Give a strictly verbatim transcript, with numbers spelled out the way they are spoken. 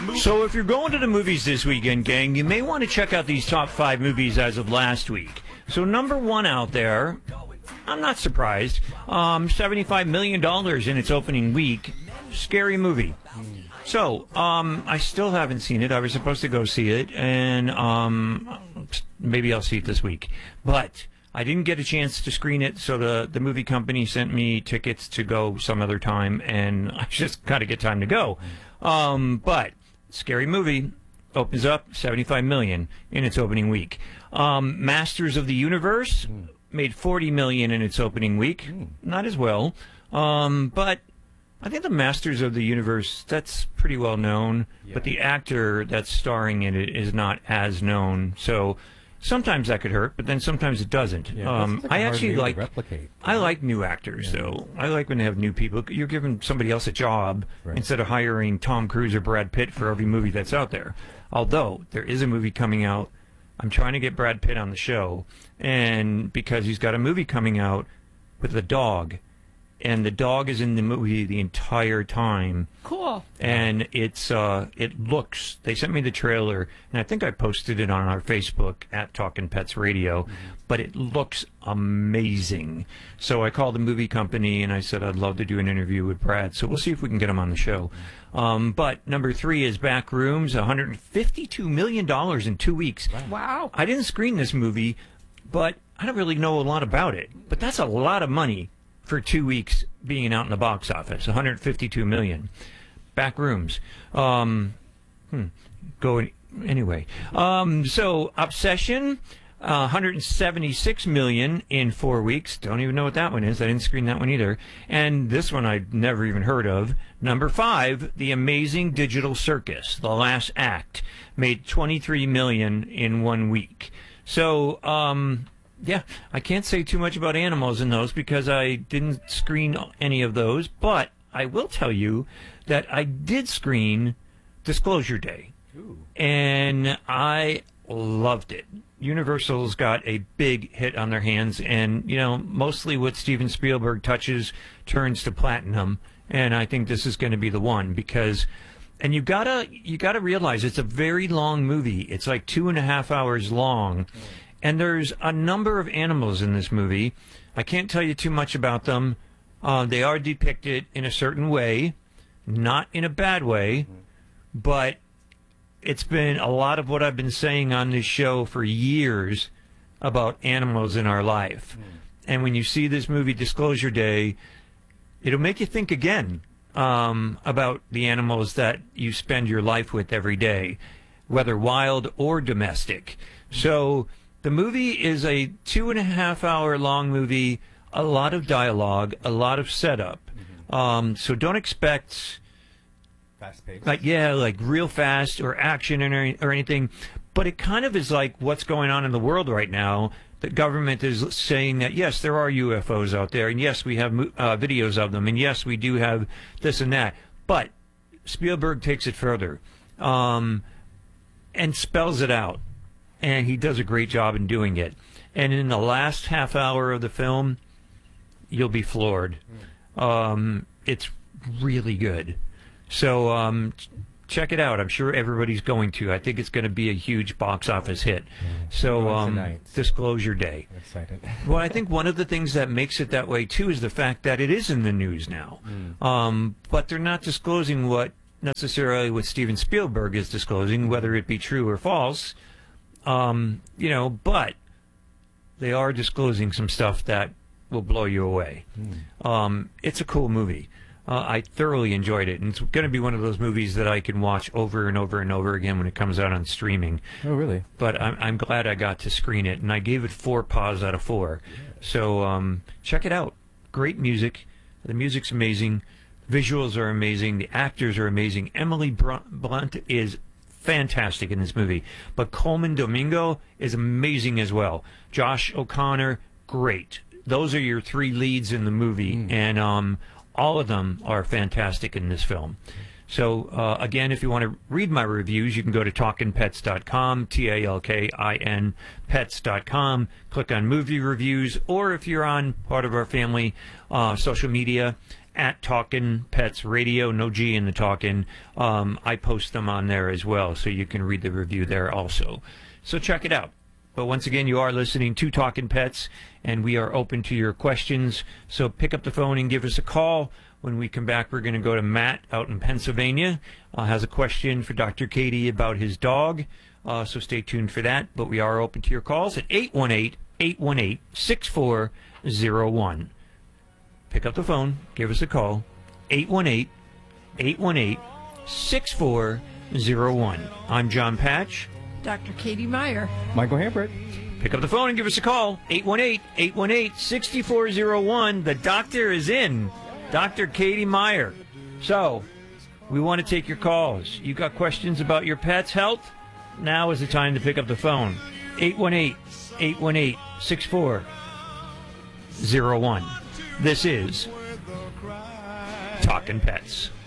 So if you're going to the movies this weekend, gang, you may want to check out these top five movies as of last week. So number one out there, I'm not surprised, um, seventy-five million dollars in its opening week. Scary Movie. So, um, I still haven't seen it. I was supposed to go see it, and um, maybe I'll see it this week. But I didn't get a chance to screen it, so the, the movie company sent me tickets to go some other time, and I just got to get time to go. Um, but Scary Movie opens up seventy-five million dollars in its opening week. Um, Masters of the Universe made forty million dollars in its opening week. Not as well, um, but I think the Masters of the Universe, that's pretty well known, yeah. But the actor that's starring in it is not as known. So sometimes that could hurt, but then sometimes it doesn't. Yeah, um, like I actually like replicate. I like new actors, yeah. though. I like when they have new people. You're giving somebody else a job right. instead of hiring Tom Cruise or Brad Pitt for every movie that's out there. Although there is a movie coming out. I'm trying to get Brad Pitt on the show, and because he's got a movie coming out with a dog. And the dog is in the movie the entire time. Cool. And it's uh, it looks. They sent me the trailer, and I think I posted it on our Facebook at Talkin' Pets Radio. Mm-hmm. But it looks amazing. So I called the movie company and I said I'd love to do an interview with Brad. So we'll see if we can get him on the show. Um, but number three is Backrooms, one hundred fifty-two million dollars in two weeks. Wow. I didn't screen this movie, but I don't really know a lot about it. But that's a lot of money for two weeks being out in the box office. one hundred fifty-two million dollars. Backrooms. Um, hmm, go anyway. Um, so Obsession, uh, one hundred seventy-six million dollars in four weeks. Don't even know what that one is. I didn't screen that one either. And this one I'd never even heard of. Number five, The Amazing Digital Circus, The Last Act, made twenty-three million dollars in one week. So, um... yeah, I can't say too much about animals in those because I didn't screen any of those, but I will tell you that I did screen Disclosure Day. Ooh. And I loved it. Universal's got a big hit on their hands, and, you know, mostly what Steven Spielberg touches turns to platinum, and I think this is going to be the one because... And you gotta you gotta realize it's a very long movie. It's like two and a half hours long. Mm. And there's a number of animals in this movie. I can't tell you too much about them. Uh, they are depicted in a certain way, not in a bad way, but it's been a lot of what I've been saying on this show for years about animals in our life. Mm. And when you see this movie, Disclosure Day, it'll make you think again um, about the animals that you spend your life with every day, whether wild or domestic. So... the movie is a two and a half hour long movie, a lot of dialogue, a lot of setup. Mm-hmm. Um, so don't expect fast paced, like yeah, like real fast or action or, or anything. But it kind of is like what's going on in the world right now. The government is saying that yes, there are U F Os out there, and yes, we have uh, videos of them, and yes, we do have this and that. But Spielberg takes it further um, and spells it out. And he does a great job in doing it. And in the last half hour of the film, you'll be floored. Um, it's really good. So um, ch- check it out. I'm sure everybody's going to. I think it's going to be a huge box office hit. Mm. So um, Disclosure Day. I'm excited. Well, I think one of the things that makes it that way, too, is the fact that it is in the news now. Mm. Um, but they're not disclosing what necessarily what Steven Spielberg is disclosing, whether it be true or false. Um, you know, but they are disclosing some stuff that will blow you away. Mm. Um, it's a cool movie. Uh, I thoroughly enjoyed it, and it's going to be one of those movies that I can watch over and over and over again when it comes out on streaming. Oh, really? But I'm, I'm glad I got to screen it, and I gave it four paws out of four. Yeah. So um, check it out. Great music. The music's amazing. Visuals are amazing. The actors are amazing. Emily Blunt is fantastic in this movie, but Coleman Domingo is amazing as well. Josh O'Connor, great. Those are your three leads in the movie, mm. and um, all of them are fantastic in this film. So, uh, again, if you want to read my reviews, you can go to talkin pets dot com, T A L K I N pets dot com, click on movie reviews, or if you're on part of our family uh, social media, at Talkin' Pets Radio, no G in the Talkin'. Um, I post them on there as well, so you can read the review there also. So check it out. But once again, you are listening to Talkin' Pets, and we are open to your questions. So pick up the phone and give us a call. When we come back, we're going to go to Matt out in Pennsylvania. Uh, has a question for Doctor Katie about his dog. Uh, so stay tuned for that. But we are open to your calls at eight one eight, eight one eight, six four zero one. Pick up the phone. Give us a call. eight one eight, eight one eight, six four zero one. I'm John Patch. Doctor Katie Meyer. Michael Hambrick. Pick up the phone and give us a call. eight one eight, eight one eight, six four zero one. The doctor is in. Doctor Katie Meyer. So, we want to take your calls. You got questions about your pet's health? Now is the time to pick up the phone. eight one eight, eight one eight, six four zero one. This is Talkin' Pets.